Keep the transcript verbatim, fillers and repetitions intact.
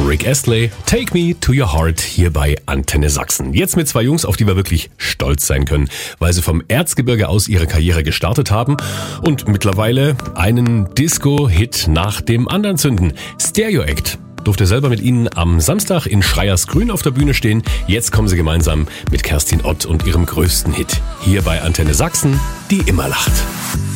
Rick Astley, Take Me to Your Heart hier bei Antenne Sachsen. Jetzt mit zwei Jungs, auf die wir wirklich stolz sein können, weil sie vom Erzgebirge aus ihre Karriere gestartet haben und mittlerweile einen Disco-Hit nach dem anderen zünden. Stereo Act. Durfte selber mit ihnen am Samstag in Schreiersgrün auf der Bühne stehen. Jetzt kommen sie gemeinsam mit Kerstin Ott und ihrem größten Hit hier bei Antenne Sachsen, die immer lacht.